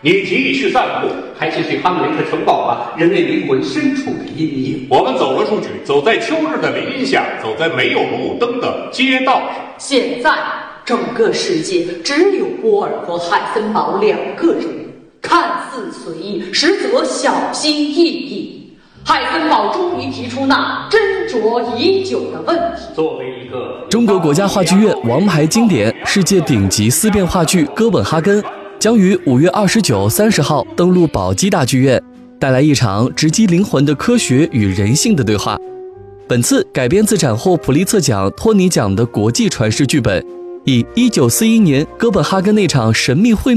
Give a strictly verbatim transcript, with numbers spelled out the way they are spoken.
你提议去散步，还是去哈姆雷特城堡吧？人类灵魂深处的阴影。 我们走了出去，走在秋日的林下，走在没有路灯的街道上。 现在，整个世界只有波尔和海森堡两个人，看似随意，实则小心翼翼。海森堡终于提出那斟酌已久的问题： 作为一个中国国家话剧院王牌经典、世界顶级思辨话剧《哥本哈根》将于五月二十九、三十号登陆宝鸡大剧院，带来一场直击灵魂的科学与人性的对话。本次改编自斩获普利策奖、托尼奖的国际传世剧本，以一九四一年哥本哈根那场神秘会